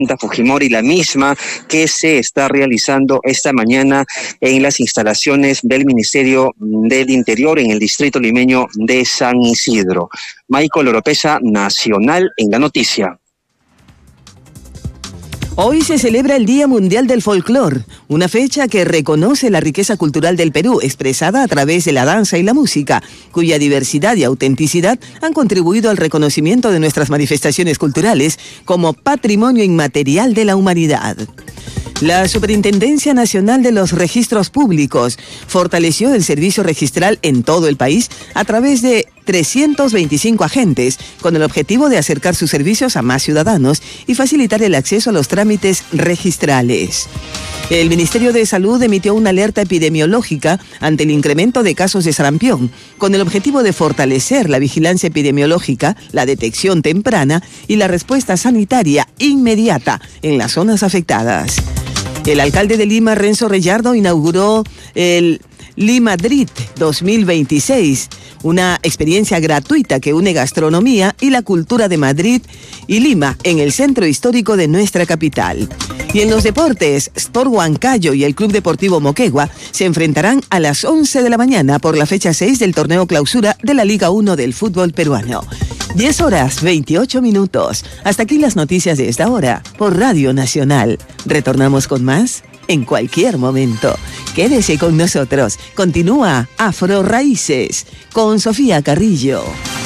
Fujimori, la misma que se está realizando esta mañana en las instalaciones del Ministerio del Interior en el distrito limeño de San Isidro. Michael Oropesa, Nacional en la Noticia. Hoy se celebra el Día Mundial del Folclor, una fecha que reconoce la riqueza cultural del Perú, expresada a través de la danza y la música, cuya diversidad y autenticidad han contribuido al reconocimiento de nuestras manifestaciones culturales como patrimonio inmaterial de la humanidad. La Superintendencia Nacional de los Registros Públicos fortaleció el servicio registral en todo el país a través de 325 agentes, con el objetivo de acercar sus servicios a más ciudadanos y facilitar el acceso a los trámites registrales. El Ministerio de Salud emitió una alerta epidemiológica ante el incremento de casos de sarampión, con el objetivo de fortalecer la vigilancia epidemiológica, la detección temprana y la respuesta sanitaria inmediata en las zonas afectadas. El alcalde de Lima, Renzo Rellardo, inauguró el Limadrid 2026, una experiencia gratuita que une gastronomía y la cultura de Madrid y Lima en el centro histórico de nuestra capital. Y en los deportes, Sport Huancayo y el Club Deportivo Moquegua se enfrentarán a las 11 de la mañana por la fecha 6 del torneo clausura de la Liga 1 del fútbol peruano. 10:28. Hasta aquí las noticias de esta hora por Radio Nacional. Retornamos con más en cualquier momento. Quédese con nosotros. Continúa Afro Raíces con Sofía Carrillo.